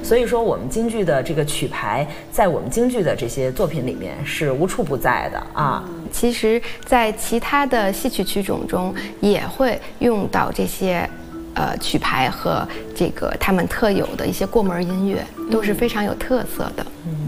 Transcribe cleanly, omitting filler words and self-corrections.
所以说我们京剧的这个曲牌，在我们京剧的这些作品里面是无处不在的啊。 其实，在其他的戏曲曲种中也会用到这些。曲牌和这个他们特有的一些过门音乐都是非常有特色的。